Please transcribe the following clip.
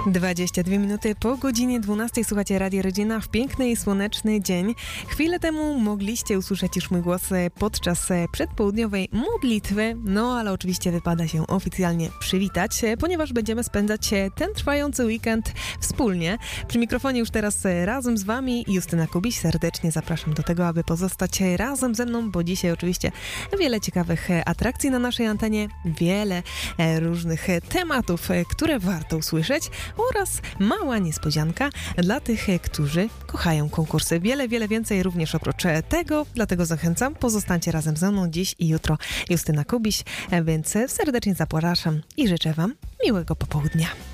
22 minuty po godzinie 12 słuchacie Radia Rodzina w piękny i słoneczny dzień. Chwilę temu mogliście usłyszeć już mój głos podczas przedpołudniowej modlitwy, no ale oczywiście wypada się oficjalnie przywitać, ponieważ będziemy spędzać ten trwający weekend wspólnie. Przy mikrofonie już teraz razem z Wami Justyna Kubiś. Serdecznie zapraszam do tego, aby pozostać razem ze mną, bo dzisiaj oczywiście wiele ciekawych atrakcji na naszej antenie, wiele różnych tematów, które warto usłyszeć oraz mała niespodzianka dla tych, którzy kochają konkursy. Wiele więcej również oprócz tego, dlatego zachęcam, pozostańcie razem ze mną dziś i jutro. Justyna Kubiś, więc serdecznie zapraszam i życzę Wam miłego popołudnia.